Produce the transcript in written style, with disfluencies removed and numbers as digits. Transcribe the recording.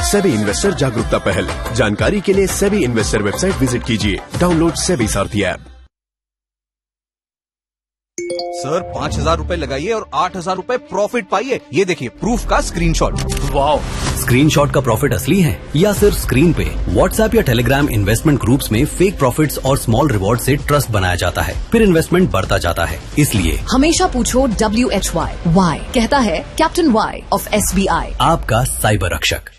SEBI investor जागरूकता पहल। जानकारी के लिए सेबी इन्वेस्टर वेबसाइट विजिट कीजिए। डाउनलोड सेबी सारथी ऐप। सर 5,000 रूपए लगाइए और 8,000 रूपए प्रॉफिट पाइए। ये देखिए प्रूफ का स्क्रीनशॉट। वाओ, स्क्रीनशॉट का प्रॉफिट असली है या सिर्फ स्क्रीन पे? व्हाट्सएप या टेलीग्राम इन्वेस्टमेंट ग्रुप्स में फेक प्रॉफिट्स और स्मॉल रिवॉर्ड से ट्रस्ट बनाया जाता है, फिर इन्वेस्टमेंट बढ़ता जाता है। इसलिए हमेशा पूछो WHY, कहता है कैप्टन Y ऑफ SBI, आपका साइबर रक्षक।